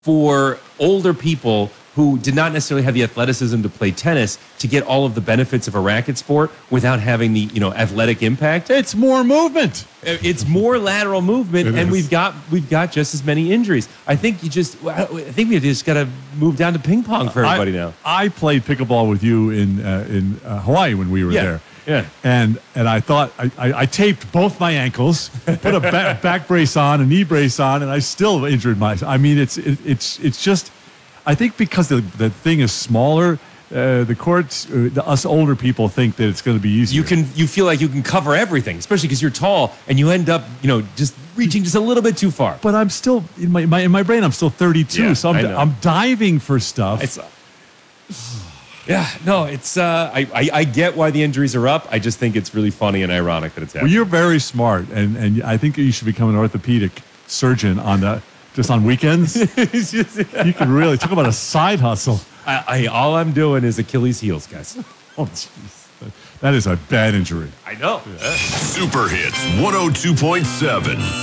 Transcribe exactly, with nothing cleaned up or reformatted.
for older people who did not necessarily have the athleticism to play tennis to get all of the benefits of a racket sport without having the, you know, athletic impact. It's more movement. It's more lateral movement, It and is. we've got we've got just as many injuries. I think you just I think we just got to move down to ping pong for everybody I, now. I played pickleball with you in uh, in uh, Hawaii when we were Yeah. there. Yeah. And and I thought I, I, I taped both my ankles, put a ba- back brace on, a knee brace on, and I still injured my. I mean, it's it, it's it's just. I think because the the thing is smaller, uh, the courts, uh, the, us older people think that it's going to be easier. You can you feel like you can cover everything, especially because you're tall and you end up, you know, just reaching just a little bit too far. But I'm still in my, my in my brain. I'm still thirty-two, Yeah, so I'm I know. I'm diving for stuff. It's, yeah, no, it's. Uh, I, I I get why the injuries are up. I just think it's really funny and ironic that it's Well, happening. you're very smart, and and I think you should become an orthopedic surgeon on the just on weekends. You can really talk about a side hustle. I, I all I'm doing is Achilles heels, guys. Oh, jeez, that is a bad injury. I know. Super Hits one oh two point seven.